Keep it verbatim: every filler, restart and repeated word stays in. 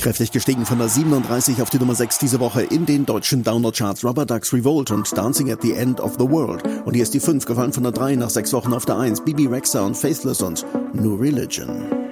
Kräftig gestiegen von der siebenunddreißig auf die Nummer sechs diese Woche in den deutschen Download-Charts Rubber Ducks Revolt und Dancing at the End of the World. Und hier ist die fünf, gefallen von der drei nach sechs Wochen auf der eins, Bebe Rexha und Faithless und New Religion.